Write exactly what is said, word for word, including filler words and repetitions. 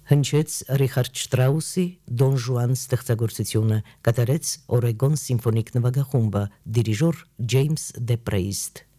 Հնչեց Ռիխարդ Շտրաուսի Դոն Ժուան ստեղծագործությունը, կատարեց Օրեգոն սիմֆոնիկ նվագախումբը, դիրիժոր Ջեյմս Դեպրեիստ։